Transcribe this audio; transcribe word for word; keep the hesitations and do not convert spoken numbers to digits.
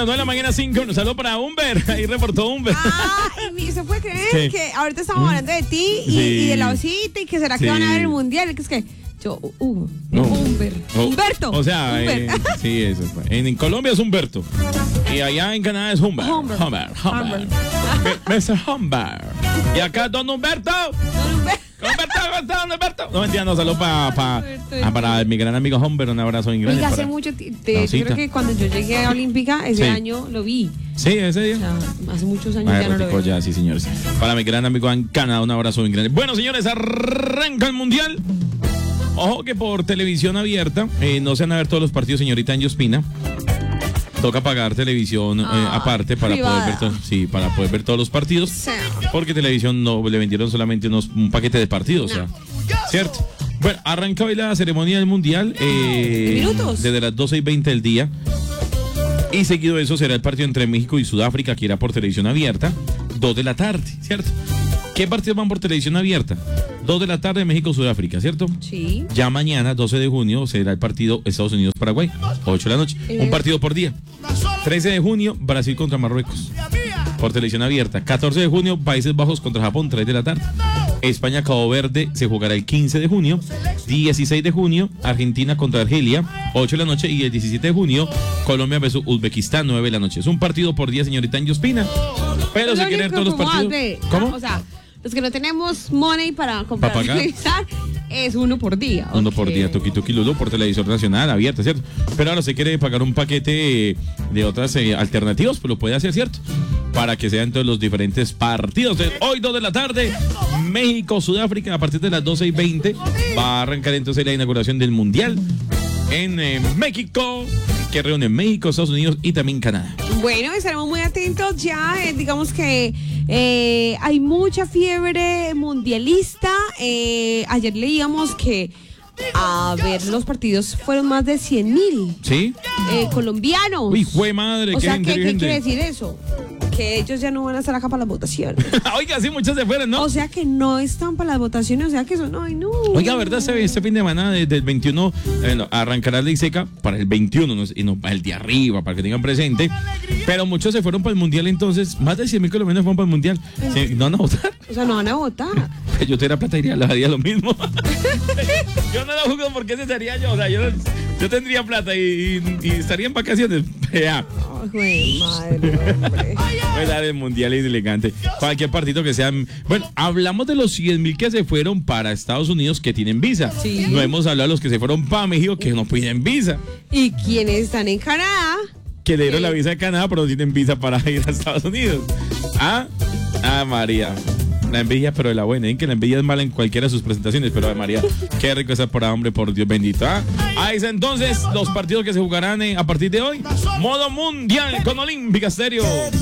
las nueve de la mañana, cinco. Un saludo para Humber. Ahí reportó Humber. Ah, y se puede creer ¿Qué? que ahorita estamos hablando de ti y, Sí. y de la osita y que será que Sí. van a ver el mundial. Que es que yo, uh, No. Humber. O- Humberto. O sea, Humber. eh, sí, eso. En, en Colombia es Humberto. Y allá en Canadá es Humber. Humber. Humber. Humber. Me- mister Humber. Y acá Don Humberto. Don Humberto. Humberto, Humberto, Don Humberto. No mentira, no, saludo pa, pa, Humberto. ah, para mi gran amigo Humber. Un abrazo muy grande. Oiga, para- hace mucho tiempo. Yo Rosita. creo que cuando yo llegué a Olímpica, ese Sí. año lo vi. Sí, ese O día. sea, hace muchos años Ay, ya no lo Rotico, veo. ya, sí, señores. Para mi gran amigo en Canadá, un abrazo muy grande. Bueno, señores, arranca el mundial. Ojo que por televisión abierta eh, no se van a ver todos los partidos, señorita Angie Ospina. Toca pagar televisión eh, Ah, aparte para privada. poder, ver to- sí, para poder ver todos los partidos. Sí. Porque televisión no le vendieron solamente unos, un paquete de partidos. O sea, ¿cierto? Bueno, arranca hoy la ceremonia del mundial. Eh, ¿Minutos? Desde las doce y veinte del día. Y seguido de eso será el partido entre México y Sudáfrica, que irá por televisión abierta, dos de la tarde, ¿cierto? ¿Qué partidos van por televisión abierta? dos de la tarde, México-Sudáfrica, ¿cierto? Sí. Ya mañana, doce de junio, será el partido Estados Unidos-Paraguay, ocho de la noche. Eh. Un partido por día. trece de junio, Brasil contra Marruecos, por televisión abierta. catorce de junio, Países Bajos contra Japón, tres de la tarde. España-Cabo Verde se jugará el quince de junio. dieciséis de junio, Argentina contra Argelia, ocho de la noche. Y el diecisiete de junio, Colombia versus Uzbekistán, nueve de la noche. Es un partido por día, señorita Angie Ospina. Pero si Lo quieren único todos los como partidos. hace, ¿Cómo? O sea, los que no tenemos money para comprar ¿Para pagar? televisar, es uno por día. Uno por ok. día, Toki Toki Lulu por televisión nacional, abierta, ¿cierto? Pero ahora se quiere pagar un paquete de otras eh, alternativas, pues lo puede hacer, ¿cierto? Para que sean todos los diferentes partidos. De hoy, dos de la tarde, México, Sudáfrica, a partir de las doce y veinte, va a arrancar entonces la inauguración del Mundial en eh, México, que reúne México, Estados Unidos y también Canadá. Bueno, estaremos muy atentos ya. eh, digamos que eh, hay mucha fiebre mundialista. Eh, ayer leíamos que, a ver, los partidos fueron más de cien mil ¿Sí? eh, colombianos. Uy, jue madre, o qué sea, ¿qué, ¿qué inteligente. quiere decir eso? Que ellos ya no van a estar acá para las votaciones. Oiga, sí, muchos se fueron, ¿no? O sea que no están para las votaciones, o sea que son, ay no. Oiga, ¿verdad? Este, este fin de semana, desde el veintiuno, eh, no, arrancará la ley seca para el veintiuno, no, y no para el de arriba, para que tengan presente. Pero muchos se fueron para el mundial, entonces, más de cien mil colombianos fueron para el mundial. Sí, ¿no van a votar? O sea, no van a votar. Yo tuviera plata, iría, lo haría lo mismo. Yo no lo juzgo porque ese sería yo. O sea, yo, yo tendría plata y, y, y estaría en vacaciones. Ya. Ay, güey, madre, hombre. Voy a dar el mundial es elegante. Cualquier partido que sea. Bueno, hablamos de los cien mil que se fueron para Estados Unidos que tienen visa. Sí. No hemos hablado de los que se fueron para México que no piden visa. ¿Y quiénes están en Canadá? Que le dieron Sí. la visa de Canadá, pero no tienen visa para ir a Estados Unidos. Ah, ah, María. La envidia, pero de la buena. ¿eh? Que la envidia es mala en cualquiera de sus presentaciones, pero de María, qué rico estar por hambre, por Dios bendito. ¿ah? Ahí está entonces los partidos que se jugarán eh, a partir de hoy. Modo mundial con Olímpica Estéreo.